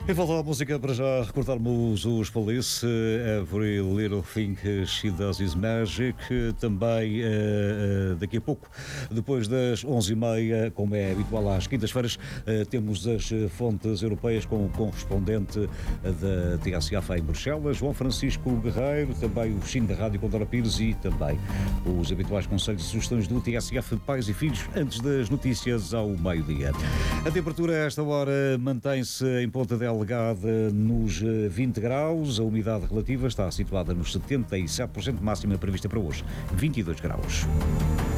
Em volta à música, para já recordarmos os Police, Every Little Thing She Does Is Magic. Também daqui a pouco, depois das 11h30, como é habitual às quintas-feiras, temos as fontes europeias com o correspondente da TSF em Bruxelas, João Francisco Guerreiro, também o Chino da Rádio com Dora Pires e também os habituais conselhos e sugestões do TSF Pais e Filhos, antes das notícias ao meio-dia. A temperatura a esta hora mantém-se em Ponta Delgada nos 20 graus, a umidade relativa está situada nos 77%, máxima prevista para hoje, 22 graus.